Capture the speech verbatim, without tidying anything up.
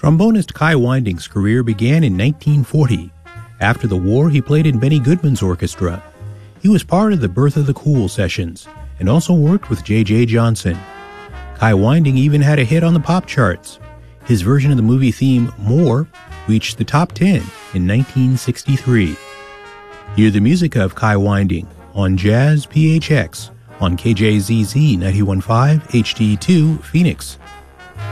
Trombonist Kai Winding's career began in nineteen forty. After the war, he played in Benny Goodman's orchestra. He was part of the Birth of the Cool sessions and also worked with J J Johnson. Kai Winding even had a hit on the pop charts. His version of the movie theme, More, reached the top ten in nineteen sixty-three. Hear the music of Kai Winding on Jazz P H X on K J Z Z ninety-one point five H D two Phoenix.